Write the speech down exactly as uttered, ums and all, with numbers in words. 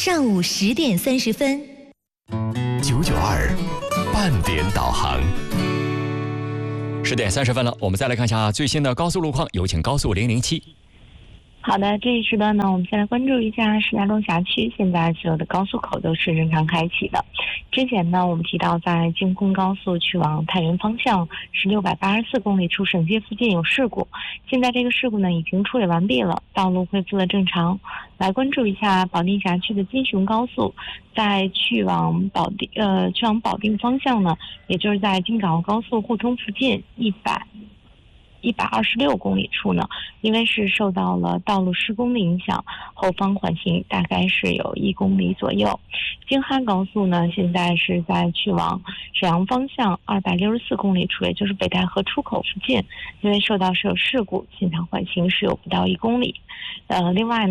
上午十点三十分。 九九二半点导航。 十点三十分了，我们再来看一下最新的高速路况，有请高速零零七。 好的，这一时段呢，我们先来关注一下石家庄辖区，现在所有的高速口都是正常开启的。之前呢，我们提到在京昆高速去往太原方向是六百八十四公里处省界附近有事故，现在这个事故呢已经处理完毕了，道路恢复了正常。来关注一下保定辖区的金雄高速，在去往保定呃去往保定方向呢，也就是在京港澳高速互通附近一百。一百二十六公里处呢，因为是受到了道路施工的影响，后方缓行大概是有一公里左右。京哈高速呢，现在是在去往沈阳方向二百六十四公里处，也就是北戴河出口附近，因为受到是有事故，现场缓行是有不到一公里。呃，另外呢。